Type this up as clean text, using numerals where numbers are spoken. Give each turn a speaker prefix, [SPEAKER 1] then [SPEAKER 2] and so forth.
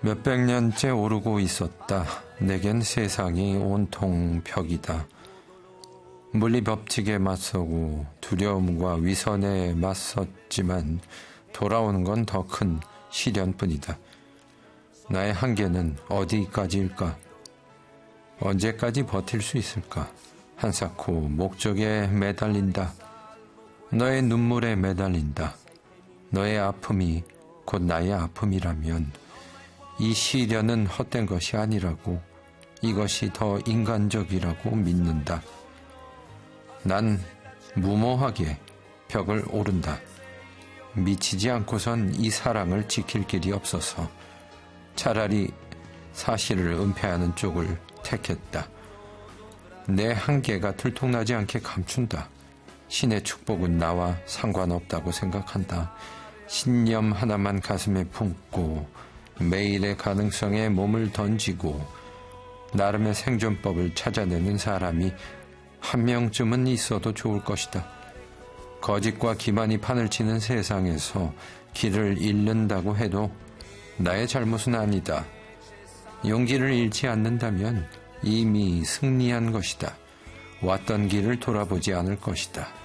[SPEAKER 1] 몇백 년째 오르고 있었다. 내겐 세상이 온통 벽이다. 물리 법칙에 맞서고 두려움과 위선에 맞섰지만 돌아오는 건 더 큰 시련뿐이다. 나의 한계는 어디까지일까? 언제까지 버틸 수 있을까? 한사코 목적에 매달린다. 너의 눈물에 매달린다. 너의 아픔이 곧 나의 아픔이라면 이 시련은 헛된 것이 아니라고, 이것이 더 인간적이라고 믿는다. 난 무모하게 벽을 오른다. 미치지 않고선 이 사랑을 지킬 길이 없어서 차라리 사실을 은폐하는 쪽을 택했다. 내 한계가 들통나지 않게 감춘다. 신의 축복은 나와 상관없다고 생각한다. 신념 하나만 가슴에 품고 매일의 가능성에 몸을 던지고 나름의 생존법을 찾아내는 사람이 한 명쯤은 있어도 좋을 것이다. 거짓과 기만이 판을 치는 세상에서 길을 잃는다고 해도 나의 잘못은 아니다. 용기를 잃지 않는다면 이미 승리한 것이다. 왔던 길을 돌아보지 않을 것이다.